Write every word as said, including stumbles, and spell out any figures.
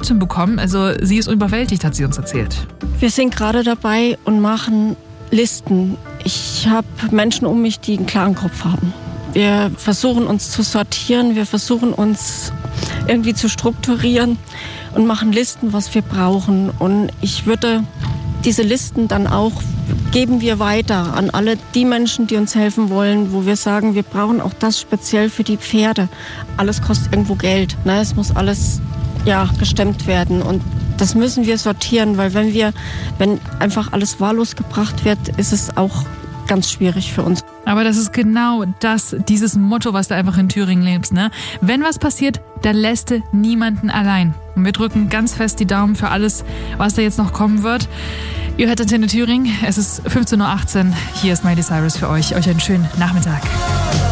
Unterstützung bekommen. Also sie ist überwältigt, hat sie uns erzählt. Wir sind gerade dabei und machen Listen. Ich habe Menschen um mich, die einen klaren Kopf haben. Wir versuchen uns zu sortieren, wir versuchen uns irgendwie zu strukturieren und machen Listen, was wir brauchen. Und ich würde diese Listen dann auch, geben wir weiter an alle die Menschen, die uns helfen wollen, wo wir sagen, wir brauchen auch das speziell für die Pferde. Alles kostet irgendwo Geld, ne? Es muss alles ja, gestemmt werden und das müssen wir sortieren, weil wenn wir, wenn einfach alles wahllos gebracht wird, ist es auch ganz schwierig für uns. Aber das ist genau das, dieses Motto, was du einfach in Thüringen lebst, ne? Wenn was passiert, dann lässt du niemanden allein. Und wir drücken ganz fest die Daumen für alles, was da jetzt noch kommen wird. Ihr hört Antenne Thüringen, es ist fünfzehn Uhr achtzehn. Hier ist Miley Cyrus für euch. Euch einen schönen Nachmittag.